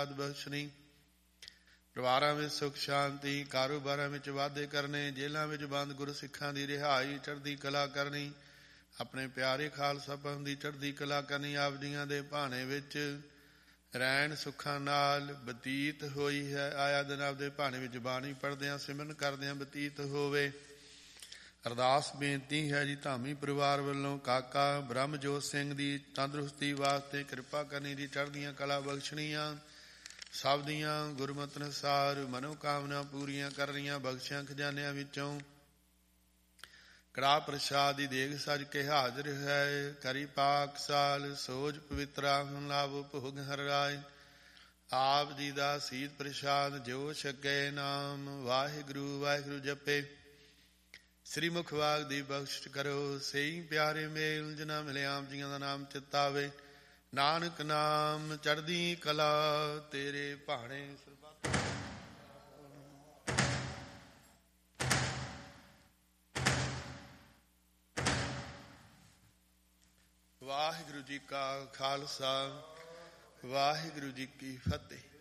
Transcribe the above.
ਦਾਤ ਬਖਸ਼ਣੀ। ਪਰਿਵਾਰਾਂ ਵਿੱਚ ਸੁਖ ਸ਼ਾਂਤੀ, ਕਾਰੋਬਾਰਾਂ ਵਿੱਚ ਵਾਧੇ ਕਰਨੇ, ਜੇਲ੍ਹਾਂ ਵਿੱਚ ਬੰਦ ਗੁਰਸਿੱਖਾਂ ਦੀ ਰਿਹਾਈ, ਚੜ੍ਹਦੀ ਕਲਾ ਕਰਨੀ। ਆਪਣੇ ਪਿਆਰੇ ਖਾਲਸਾ ਪੰਥ ਦੀ ਚੜ੍ਹਦੀ ਕਲਾ ਕਰਨੀ। ਆਪ ਜੀਆਂ ਦੇ ਭਾਣੇ ਵਿੱਚ ਰਹਿਣ ਸੁੱਖਾਂ ਨਾਲ ਬਤੀਤ ਹੋਈ ਹੈ। ਆਇਆ ਦਿਨ ਆਪਦੇ ਭਾਣੇ ਵਿੱਚ ਬਾਣੀ ਪੜ੍ਹਦਿਆਂ ਸਿਮਰਨ ਕਰਦਿਆਂ ਬਤੀਤ ਹੋਵੇ। ਅਰਦਾਸ ਬੇਨਤੀ ਹੈ ਜੀ ਧਾਮੀ ਪਰਿਵਾਰ ਵੱਲੋਂ ਕਾਕਾ ਬ੍ਰਹਮਜੋਤ ਸਿੰਘ ਦੀ ਤੰਦਰੁਸਤੀ ਵਾਸਤੇ ਕਿਰਪਾ ਕਰਨੀ ਦੀ, ਚੜ੍ਹਦੀਆਂ ਕਲਾ ਬਖਸ਼ਣੀਆਂ, ਸਭ ਦੀਆਂ ਗੁਰਮਤਿ ਅਨੁਸਾਰ ਮਨੋਕਾਮਨਾ ਪੂਰੀਆਂ ਕਰਨੀਆਂ। ਬਖਸ਼ਿਆਂ ਖਜ਼ਾਨਿਆਂ ਵਿੱਚੋਂ ਕੜਾਹ ਪ੍ਰਸ਼ਾਦ ਦੀ ਦੇਗ ਸਜ ਕੇ ਹਾਜ਼ਰ ਹੈ। ਕਰੀ ਪਾਕ ਸਾਲ ਸੋਝ ਪਵਿੱਤਰਾ ਹੁਣ ਲਾਭੋ ਭੋਗ ਹਰ ਰਾਏ। ਆਪ ਜੀ ਦਾ ਸੀਤ ਪ੍ਰਸ਼ਾਦ ਜੋ ਛਕੇ ਨਾਮ ਵਾਹਿਗੁਰੂ ਵਾਹਿਗੁਰੂ ਜਪੇ। ਸ੍ਰੀ ਮੁਖਵਾਗ ਦੀ ਬਖਸ਼ਿਸ਼ ਕਰੋ ਸਹੀ ਪਿਆਰੇ ਮੇਲ ਜਿਨ੍ਹਾਂ ਮਿਲੇ ਆਪ ਜੀਆਂ ਦਾ ਨਾਮ ਚਿਤਾਵੇ। ਨਾਨਕ ਨਾਮ ਚੜ੍ਹਦੀ ਕਲਾ ਤੇਰੇ ਭਾਣੇ। ਵਾਹਿਗੁਰੂ ਜੀ ਕਾ ਖਾਲਸਾ, ਵਾਹਿਗੁਰੂ ਜੀ ਕੀ ਫਤਿਹ।